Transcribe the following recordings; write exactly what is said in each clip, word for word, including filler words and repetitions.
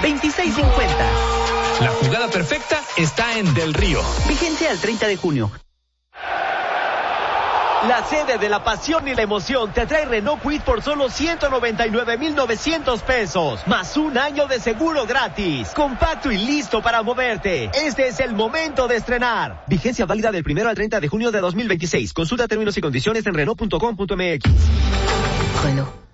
veintiséis cincuenta. La jugada perfecta está en Del Río. Vigencia al treinta de junio. La sede de la pasión y la emoción te trae Renault Kwid por solo ciento noventa y nueve mil novecientos pesos, más un año de seguro gratis. Compacto y listo para moverte. Este es el momento de estrenar. Vigencia válida del primero al treinta de junio de dos mil veintiséis. Consulta términos y condiciones en Renault punto com punto m x. Renault.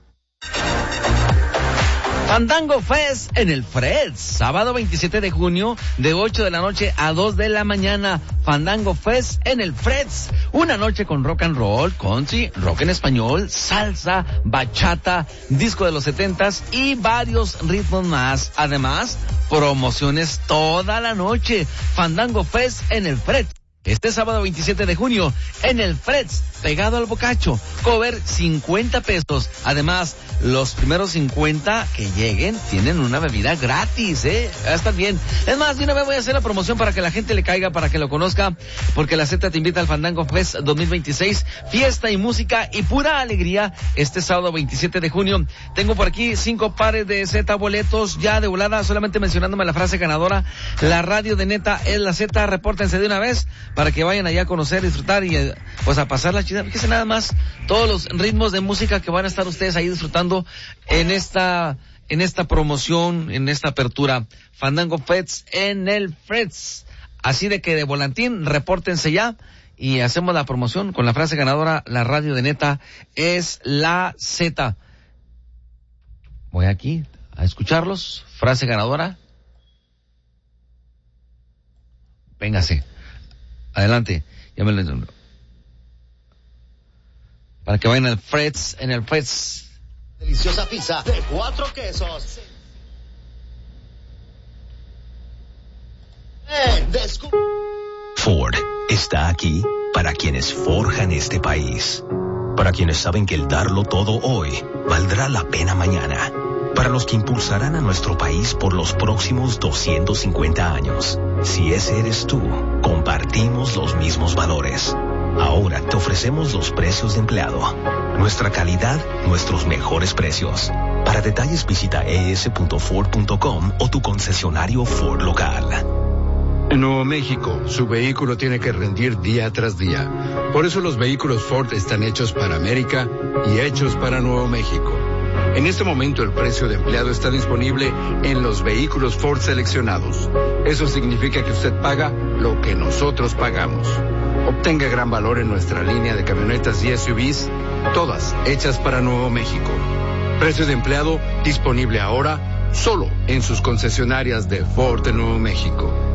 Fandango Fest en el Freds, sábado veintisiete de junio, de ocho de la noche a dos de la mañana. Fandango Fest en el Freds, una noche con rock and roll, country, rock en español, salsa, bachata, disco de los setentas y varios ritmos más. Además, promociones toda la noche. Fandango Fest en el Freds. Este sábado veintisiete de junio, en el Freds, pegado al Bocacho, cover cincuenta pesos. Además, los primeros cincuenta que lleguen tienen una bebida gratis, ¿eh? Está bien. Es más, de una vez voy a hacer la promoción para que la gente le caiga, para que lo conozca, porque la Z te invita al Fandango Fest dos mil veintiséis, fiesta y música y pura alegría, este sábado veintisiete de junio. Tengo por aquí cinco pares de Z boletos, ya de volada, solamente mencionándome la frase ganadora. La radio de neta es la Z, repórtense de una vez, para que vayan allá a conocer, disfrutar y pues a pasar la chida. Fíjense nada más todos los ritmos de música que van a estar ustedes ahí disfrutando en esta en esta promoción, en esta apertura. Fandango Fest en el Freds. Así de que de volantín, repórtense ya y hacemos la promoción con la frase ganadora. La radio de neta es la Z. Voy aquí a escucharlos. Frase ganadora. Véngase. Adelante, ya me lo... Para que vayan al Freds, en el Freds. Deliciosa pizza de cuatro quesos. Eh, descu- Ford está aquí para quienes forjan este país. Para quienes saben que el darlo todo hoy valdrá la pena mañana. Para los que impulsarán a nuestro país por los próximos doscientos cincuenta años. Si ese eres tú, compartimos los mismos valores. Ahora te ofrecemos los precios de empleado. Nuestra calidad, nuestros mejores precios. Para detalles visita e s punto ford punto com o tu concesionario Ford local. En Nuevo México, su vehículo tiene que rendir día tras día. Por eso los vehículos Ford están hechos para América y hechos para Nuevo México. En este momento el precio de empleado está disponible en los vehículos Ford seleccionados. Eso significa que usted paga lo que nosotros pagamos. Obtenga gran valor en nuestra línea de camionetas y S U Vs, todas hechas para Nuevo México. Precio de empleado disponible ahora solo en sus concesionarias de Ford de Nuevo México.